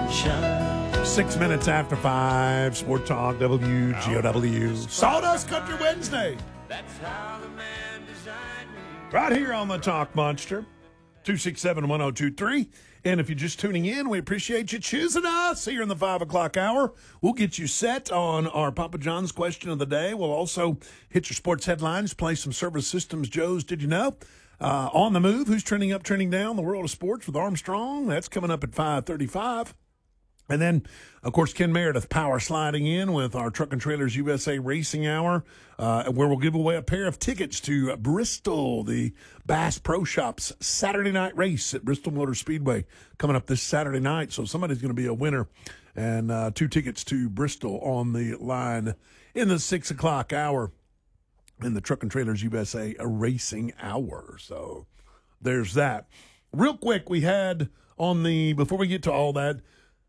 sunshine. 6 minutes after 5, Sport Talk, WGOW. Sawdust Country Wednesday. That's how the man designed me. Right here on the Talk Monster, 267-1023. And if you're just tuning in, we appreciate you choosing us here in the 5 o'clock hour. We'll get you set on our Papa John's question of the day. We'll also hit your sports headlines, play some Service Systems Joe's Did You Know? On the Move, who's trending up, trending down, the world of sports with Armstrong. That's coming up at 5:35. And then, of course, Ken Meredith power sliding in with our Truck and Trailers USA Racing Hour, where we'll give away a pair of tickets to Bristol, the Bass Pro Shops Saturday night race at Bristol Motor Speedway coming up this Saturday night. So somebody's going to be a winner, and 2 tickets to Bristol on the line in the 6 o'clock hour in the Truck and Trailers USA Racing Hour. So there's that. Real quick, we had on the, before we get to all that,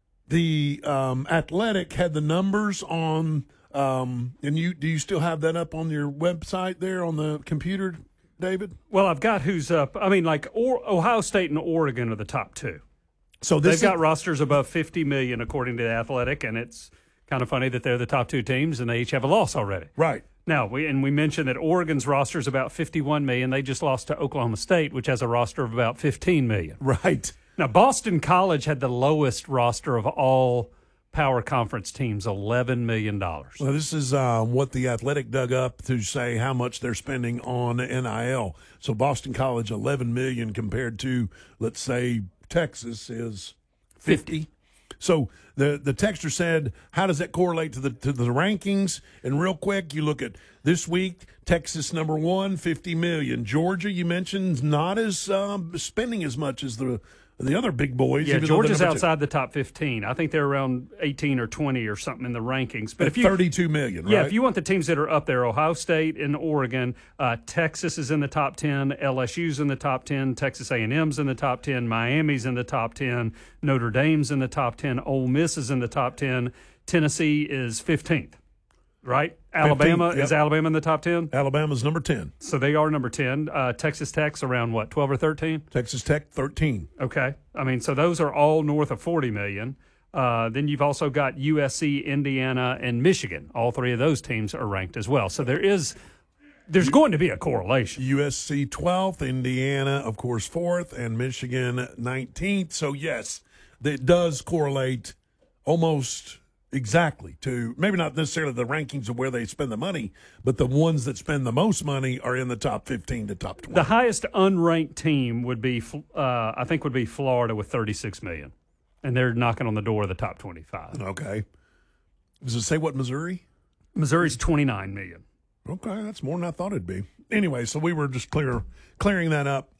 the Athletic had the numbers on, and do you still have that up on your website there on the computer, David? Well, I've got who's up. I mean, like Ohio State and Oregon are the top 2. So they've got rosters above $50 million, according to the Athletic, and it's kind of funny that they're the top 2 teams and they each have a loss already. Right. Now, we mentioned that Oregon's roster is about $51 million. They just lost to Oklahoma State, which has a roster of about $15 million. Right. Now, Boston College had the lowest roster of all power conference teams, $11 million. Well, this is what the Athletic dug up to say how much they're spending on NIL. So Boston College, $11 million compared to, let's say, Texas is 50. So the texter said, how does that correlate to the rankings? And real quick, you look at this week, Texas number 1, $50 million. Georgia, you mentioned, not as spending as much as the other big boys. Yeah, Georgia's outside the top 15. I think they're around 18 or 20 or something in the rankings. But if you $32 million, right? Yeah, if you want the teams that are up there, Ohio State and Oregon, Texas is in the top 10, LSU's in the top 10, Texas A&M's in the top 10, Miami's in the top 10, Notre Dame's in the top 10, Ole Miss is in the top 10, Tennessee is 15th. Right? Alabama, 15th, yep. Is Alabama in the top 10? Alabama's number 10. So they are number 10. Texas Tech's around, what, 12 or 13? Texas Tech, 13. Okay. I mean, so those are all north of $40 million. Then you've also got USC, Indiana, and Michigan. All 3 of those teams are ranked as well. So there's going to be a correlation. USC 12th, Indiana, of course, 4th, and Michigan 19th. So, yes, it does correlate almost exactly to maybe not necessarily the rankings of where they spend the money, but the ones that spend the most money are in the top 15 to top 20. The highest unranked team would be, I think, would be Florida with $36 million, and they're knocking on the door of the top 25. Okay. Does it say what Missouri? Missouri's $29 million. Okay, that's more than I thought it'd be. Anyway, so we were just clearing that up.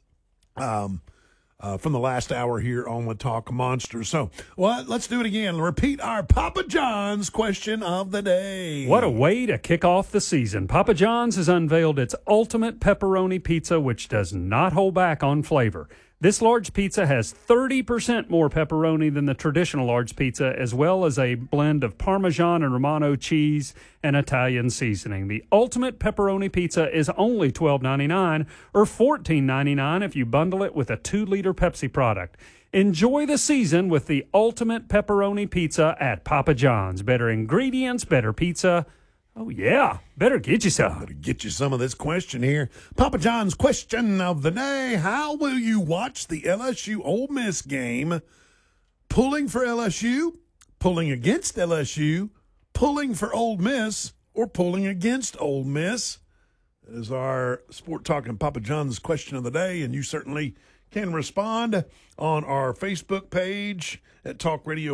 From the last hour here on the Talk Monster. So, well, let's do it again. Repeat our Papa John's question of the day. What a way to kick off the season. Papa John's has unveiled its ultimate pepperoni pizza, which does not hold back on flavor. This large pizza has 30% more pepperoni than the traditional large pizza, as well as a blend of Parmesan and Romano cheese and Italian seasoning. The ultimate pepperoni pizza is only $12.99 or $14.99 if you bundle it with a 2-liter Pepsi product. Enjoy the season with the ultimate pepperoni pizza at Papa John's. Better ingredients, better pizza. Oh, yeah. Better get you some. Better get you some of this question here. Papa John's question of the day. How will you watch the LSU Ole Miss game? Pulling for LSU, pulling against LSU, pulling for Ole Miss, or pulling against Ole Miss? That is our Sport Talking Papa John's question of the day, and you certainly can respond on our Facebook page at Talk Radio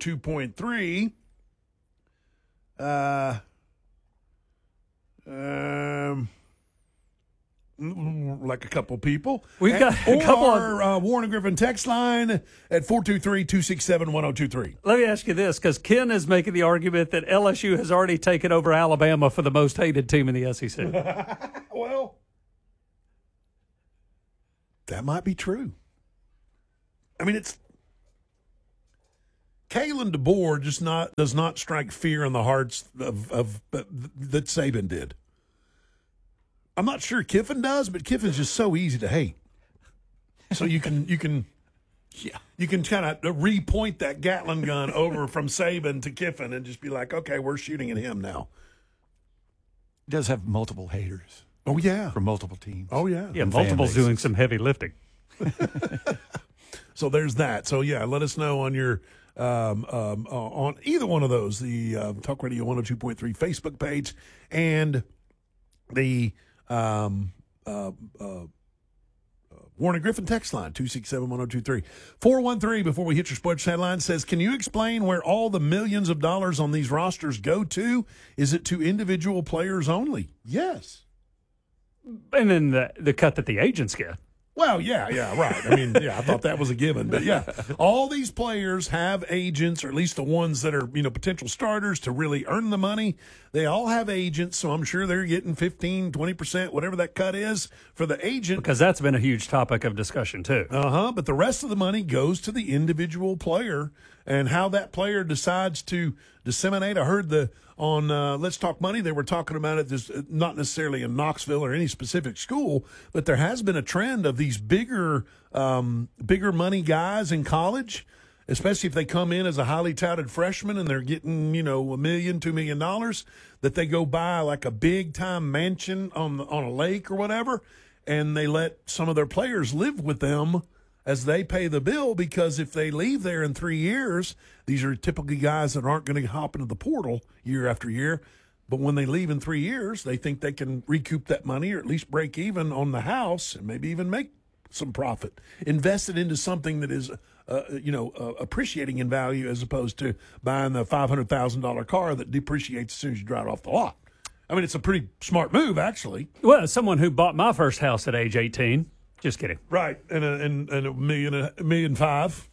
102.3. Like a couple people. We've got a couple of Warren Griffin text line at 423-267-1023. Let me ask you this, because Ken is making the argument that LSU has already taken over Alabama for the most hated team in the SEC. Well, that might be true. I mean, it's Kalen DeBoer does not strike fear in the hearts of that Saban did. I'm not sure Kiffin does, but Kiffin's just so easy to hate. So you can Yeah. You can kind of repoint that Gatling gun over from Saban to Kiffin and just be like, okay, we're shooting at him now. He does have multiple haters Oh, yeah. from multiple teams. Oh, yeah. Yeah, And multiple's fan doing some heavy lifting. So there's that. So, yeah, let us know on your on either one of those, the Talk Radio 102.3 Facebook page and the Warren Griffin text line, 267-1023. 413, before we hit your sports headline, says, can you explain where all the millions of dollars on these rosters go to? Is it to individual players only? Yes. And then the cut that the agents get. Well, yeah, right. I mean, yeah, I thought that was a given. But, yeah, all these players have agents, or at least the ones that are, potential starters to really earn the money. They all have agents, so I'm sure they're getting 15, 20%, whatever that cut is for the agent. Because that's been a huge topic of discussion, too. But the rest of the money goes to the individual player and how that player decides to disseminate. I heard on Let's Talk Money, they were talking about it, just not necessarily in Knoxville or any specific school, but there has been a trend of these bigger money guys in college, especially if they come in as a highly touted freshman and they're getting, $1 million, $2 million, that they go buy like a big time mansion on a lake or whatever, and they let some of their players live with them as they pay the bill, because if they leave there in 3 years, these are typically guys that aren't going to hop into the portal year after year. But when they leave in 3 years, they think they can recoup that money or at least break even on the house and maybe even make some profit. Invest it into something that is, appreciating in value, as opposed to buying the $500,000 car that depreciates as soon as you drive it off the lot. I mean, it's a pretty smart move, actually. Well, as someone who bought my first house at age 18, just kidding. Right, and a million five.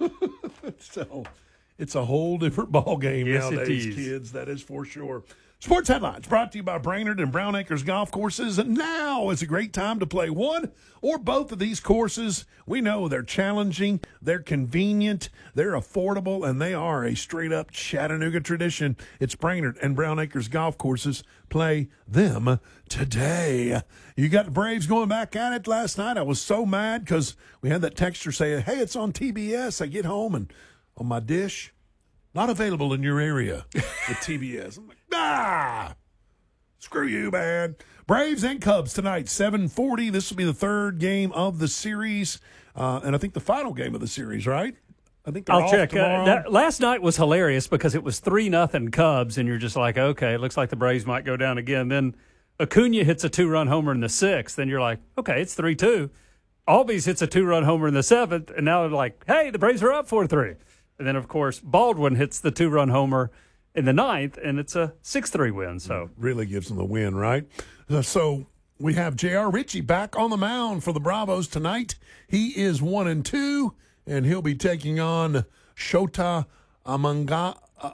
So it's a whole different ball game nowadays, kids. That is for sure. Sports headlines brought to you by Brainerd and Brown Acres Golf Courses. And now is a great time to play one or both of these courses. We know they're challenging, they're convenient, they're affordable, and they are a straight-up Chattanooga tradition. It's Brainerd and Brown Acres Golf Courses. Play them today. You got the Braves going back at it last night. I was so mad because we had that texter say, hey, it's on TBS. I get home and on my dish, not available in your area with TBS. I'm like, screw you, man. Braves and Cubs tonight, 7:40. This will be the third game of the series, and I think the final game of the series, right? I think I'll check. Last night was hilarious because it was 3-0 Cubs, and you're just like, okay, it looks like the Braves might go down again. Then Acuna hits a 2-run homer in the 6th, then you're like, okay, it's 3-2. Albies hits a 2-run homer in the 7th, and now they're like, hey, the Braves are up 4-3. And then, of course, Baldwin hits the 2-run homer in the 9th, and it's a 6-3 win. So really gives them the win, right? So we have J.R. Ritchie back on the mound for the Bravos tonight. He is 1-2, and he'll be taking on Shota Amanaga.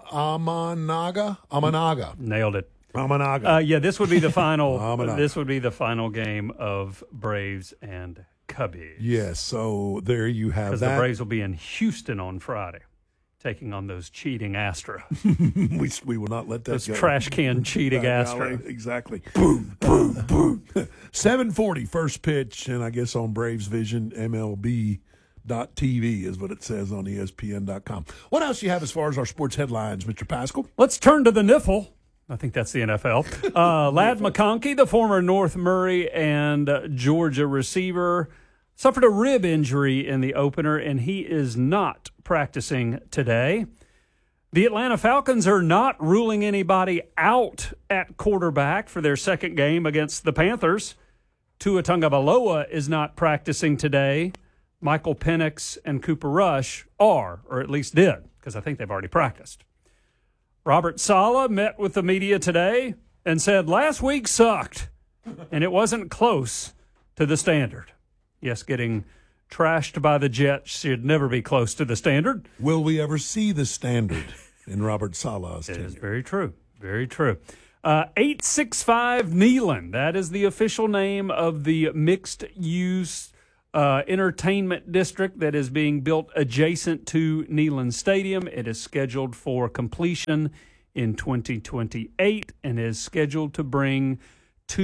Nailed it. Amanaga. This would be the final. This would be the final game of Braves and Cubbies. Yes, so there you have that. Because the Braves will be in Houston on Friday, taking on those cheating Astros. we will not let that those go. Trash can cheating Astros. Exactly. Boom, boom, boom. 7:40 first pitch, and I guess on Braves Vision, MLB.TV is what it says on ESPN.com. What else do you have as far as our sports headlines, Mr. Pascal? Let's turn to the NIFL. I think that's the NFL. Ladd McConkey, the former North Murray and Georgia receiver, suffered a rib injury in the opener, and he is not practicing today. The Atlanta Falcons are not ruling anybody out at quarterback for their second game against the Panthers. Tua Tagovailoa is not practicing today. Michael Penix and Cooper Rush are, or at least did, because I think they've already practiced. Robert Saleh met with the media today and said last week sucked, and it wasn't close to the standard. Yes, getting trashed by the Jets should never be close to the standard. Will we ever see the standard in Robert Saleh's tenure? It is very true. Very true. 865 Neyland, that is the official name of the mixed-use entertainment district that is being built adjacent to Neyland Stadium. It is scheduled for completion in 2028 and is scheduled to bring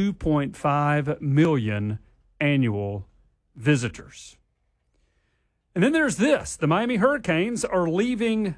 2.5 million annual visitors. And then there's this. The Miami Hurricanes are leaving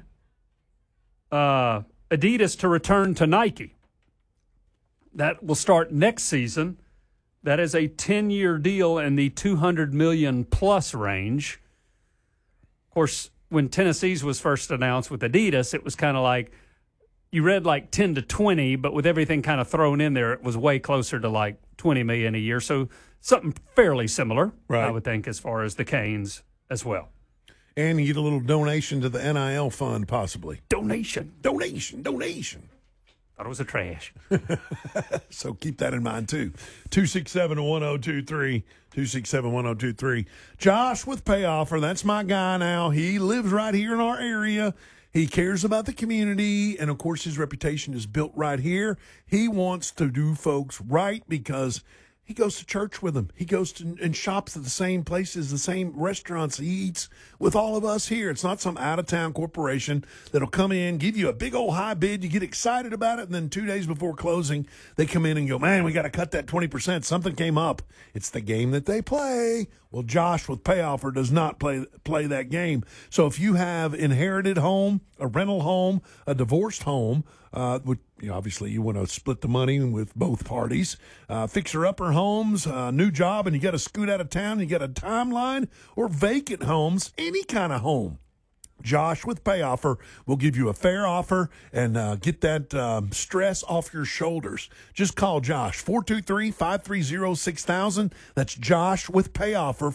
Adidas to return to Nike. That will start next season. That is a 10-year deal in the $200 million plus range. Of course, when Tennessee's was first announced with Adidas, it was kind of like, you read like 10 to 20, but with everything kind of thrown in there, it was way closer to like 20 million a year. So something fairly similar, right, I would think, as far as the Canes as well. And you get a little donation to the NIL fund, possibly. Donation. Thought it was a trash. So keep that in mind, too. 267-1023, 267-1023. Josh with Payoffer, that's my guy now. He lives right here in our area. He cares about the community, and, of course, his reputation is built right here. He wants to do folks right because he goes to church with them. He goes to and shops at the same places, the same restaurants. He eats with all of us here. It's not some out-of-town corporation that'll come in, give you a big old high bid. You get excited about it, and then 2 days before closing, they come in and go, man, we got to cut that 20%. Something came up. It's the game that they play. Well, Josh with Payoffer does not play that game. So if you have inherited home, a rental home, a divorced home, which, obviously you want to split the money with both parties, fixer-upper homes, new job, and you got to scoot out of town, you got a timeline, or vacant homes, any kind of home. Josh with Payoffer will give you a fair offer and get that stress off your shoulders. Just call Josh, 423-530-6000. That's Josh with Payoffer,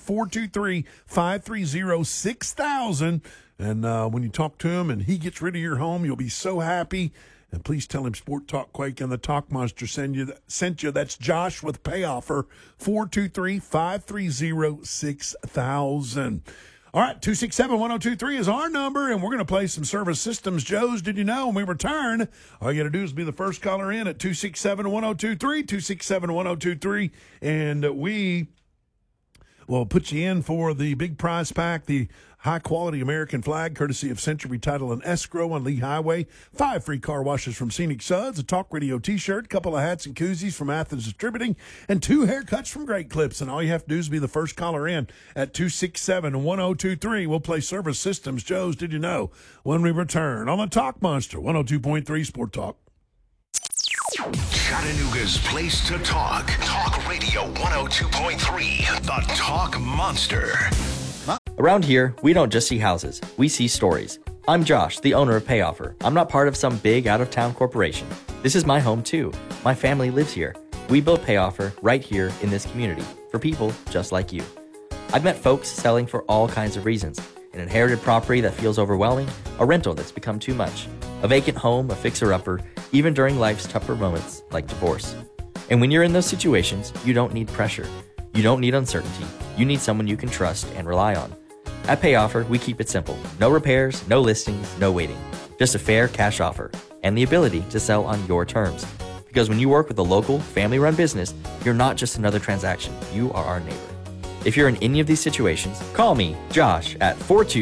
423-530-6000. And when you talk to him and he gets rid of your home, you'll be so happy. And please tell him Sport Talk Quake and the Talk Monster sent you. That's Josh with Payoffer, 423-530-6000. All right, 267-1023 is our number, and we're going to play some Service Systems Joe's Did You Know? When we return, all you got to do is be the first caller in at 267-1023, 267-1023, and we will put you in for the big prize pack, the high-quality American flag, courtesy of Century Title and Escrow on Lee Highway, 5 free car washes from Scenic Suds, a Talk Radio T-shirt, couple of hats and koozies from Athens Distributing, and 2 haircuts from Great Clips. And all you have to do is be the first caller in at 267-1023. We'll play Service Systems Joe's Did You Know? When we return on the Talk Monster, 102.3 Sport Talk. Chattanooga's place to talk. Talk Radio 102.3, the Talk Monster. Around here, we don't just see houses, we see stories. I'm Josh, the owner of Payoffer. I'm not part of some big out-of-town corporation. This is my home too. My family lives here. We built Payoffer right here in this community for people just like you. I've met folks selling for all kinds of reasons. An inherited property that feels overwhelming, a rental that's become too much, a vacant home, a fixer-upper, even during life's tougher moments like divorce. And when you're in those situations, you don't need pressure. You don't need uncertainty. You need someone you can trust and rely on. At Payoffer, we keep it simple. No repairs, no listings, no waiting. Just a fair cash offer and the ability to sell on your terms. Because when you work with a local, family-run business, you're not just another transaction. You are our neighbor. If you're in any of these situations, call me, Josh, at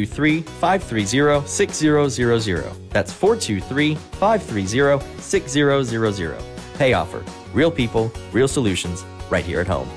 423-530-6000. That's 423-530-6000. Payoffer. Real people, real solutions, right here at home.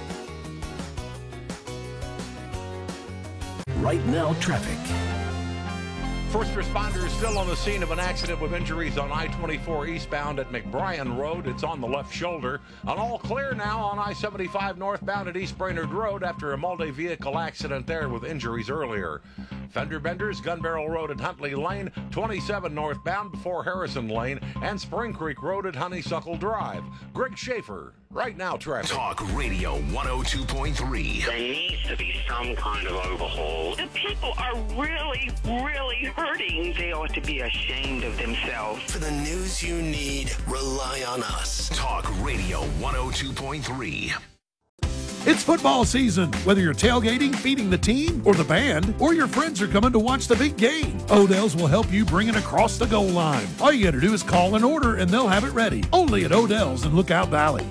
Right now, traffic. First responders still on the scene of an accident with injuries on I-24 eastbound at McBrien Road. It's on the left shoulder. An all clear now on I-75 northbound at East Brainerd Road after a multi-vehicle accident there with injuries earlier. Fender benders, Gun Barrel Road at Huntley Lane, 27 northbound before Harrison Lane, and Spring Creek Road at Honeysuckle Drive. Greg Schaefer, right now traffic. Talk Radio 102.3. There needs to be some kind of overhaul. The people are really, really hurting. They ought to be ashamed of themselves. For the news you need, rely on us. Talk Radio 102.3. It's football season. Whether you're tailgating, feeding the team, or the band, or your friends are coming to watch the big game, Odell's will help you bring it across the goal line. All you got to do is call an order and they'll have it ready. Only at Odell's in Lookout Valley.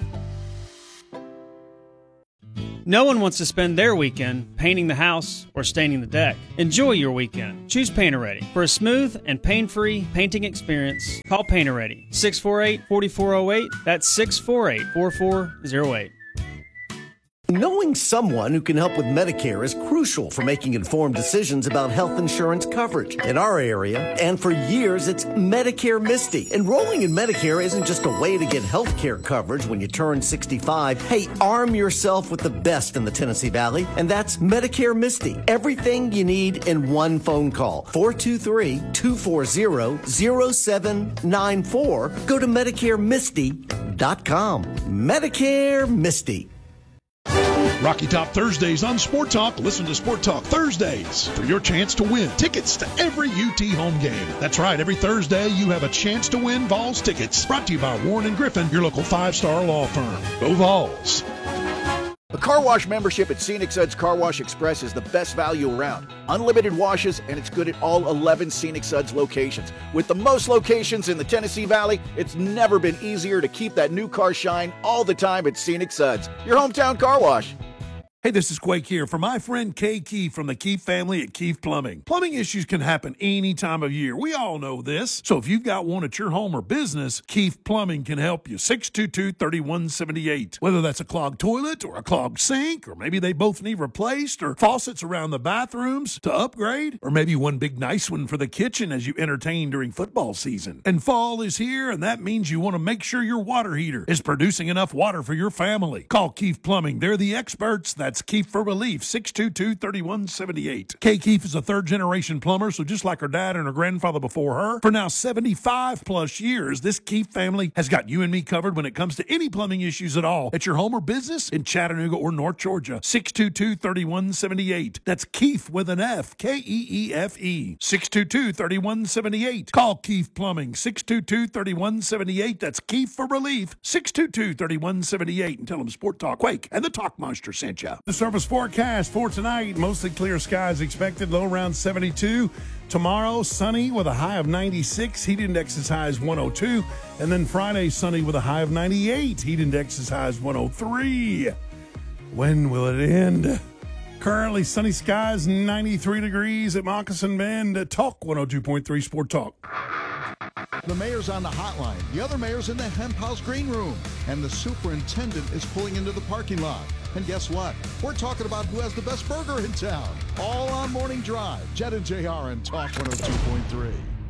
No one wants to spend their weekend painting the house or staining the deck. Enjoy your weekend. Choose Painter-Ready. For a smooth and pain-free painting experience, call Painter-Ready. 648-4408. That's 648-4408. Knowing someone who can help with Medicare is crucial for making informed decisions about health insurance coverage. In our area, and for years, it's Medicare Misty. Enrolling in Medicare isn't just a way to get health care coverage when you turn 65. Hey, arm yourself with the best in the Tennessee Valley, and that's Medicare Misty. Everything you need in one phone call. 423-240-0794. Go to MedicareMisty.com. Medicare Misty. Rocky Top Thursdays on Sport Talk. Listen to Sport Talk Thursdays for your chance to win tickets to every UT home game. That's right, every Thursday you have a chance to win Vols tickets. Brought to you by Warren & Griffin, your local 5-star law firm. Go Vols. A car wash membership at Scenic Suds Car Wash Express is the best value around. Unlimited washes, and it's good at all 11 Scenic Suds locations. With the most locations in the Tennessee Valley, it's never been easier to keep that new car shine all the time at Scenic Suds, your hometown car wash. Hey, this is Quake here for my friend Kay Keefe from the Keefe family at Keefe Plumbing. Plumbing issues can happen any time of year. We all know this. So if you've got one at your home or business, Keefe Plumbing can help you. 622-3178. Whether that's a clogged toilet or a clogged sink, or maybe they both need replaced, or faucets around the bathrooms to upgrade, or maybe one big nice one for the kitchen as you entertain during football season. And fall is here, and that means you want to make sure your water heater is producing enough water for your family. Call Keefe Plumbing. They're the experts. That's Keefe for Relief, 622-3178. Kay Keefe is a third-generation plumber, so just like her dad and her grandfather before her, for now 75-plus years, this Keefe family has got you and me covered when it comes to any plumbing issues at all at your home or business in Chattanooga or North Georgia. 622-3178. That's Keefe with an F, K-E-E-F-E. 622-3178. Call Keefe Plumbing, 622-3178. That's Keefe for Relief, 622-3178. And tell them Sport Talk Quake and the Talk Monster sent you. The service forecast for tonight, mostly clear skies expected, low around 72. Tomorrow, sunny with a high of 96. Heat index is high as 102. And then Friday, sunny with a high of 98. Heat index is high as 103. When will it end? Currently sunny skies, 93 degrees at Moccasin Bend. Talk 102.3 Sport Talk. The mayor's on the hotline. The other mayor's in the Hemp House green room. And the superintendent is pulling into the parking lot. And guess what? We're talking about who has the best burger in town. All on Morning Drive. Jet and JR and Talk 102.3.